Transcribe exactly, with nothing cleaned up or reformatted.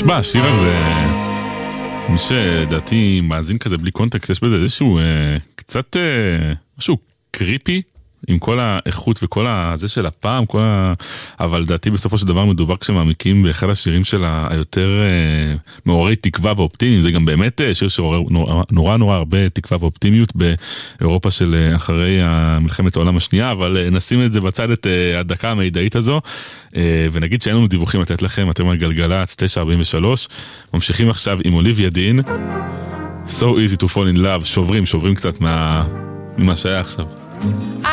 בה, השיר הזה, מי שדעתי מאזין כזה בלי קונטקסט, יש בזה איזשהו אה, קצת אה, משהו קריפי, עם כל האיכות וכל הזה של הפעם, כל ה... אבל דעתי בסופו של דבר מדובר כשמעמיקים באחד השירים שלה היותר אה, מעוררי תקווה ואופטימיים, זה גם באמת אה, שיר שעורר נורא, נורא נורא הרבה תקווה ואופטימיות באירופה של אה, אחרי מלחמת העולם השנייה, אבל אה, נשים את זה בצד את אה, הדקה המידעית הזו, אה, ונגיד שאין לנו דיווחים לתת לכם, אתם על גלגלצ תשע ארבעים ושלוש, ממשיכים עכשיו עם אוליביה דין, So easy to fall in love, שוברים, שוברים קצת מה... ממה שהיה עכשיו.